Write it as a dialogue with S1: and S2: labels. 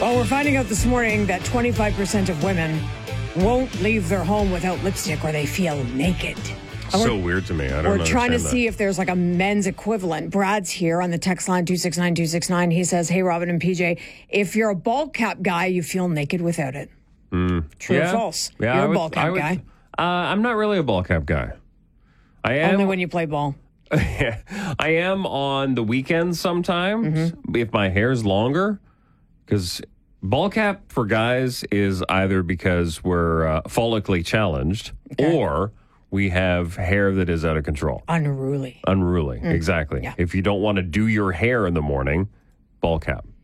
S1: Well, we're finding out this morning that 25% of women won't leave their home without lipstick or they feel naked.
S2: So weird to me. I don't
S1: We're trying to
S2: understand
S1: see if there's like a men's equivalent. Brad's here on the text line 269-269. He says, hey, Robin and PJ, if you're a ball cap guy, you feel naked without it. True or false?
S2: Yeah,
S1: you're a ball cap guy.
S2: I'm not really a ball cap guy. I am.
S1: Only when you play ball.
S2: I am on the weekends sometimes if my hair's longer, because ball cap for guys is either because we're follically challenged or we have hair that is out of control.
S1: Unruly.
S2: Exactly.
S1: Yeah.
S2: If you don't want to do your hair in the morning, ball cap.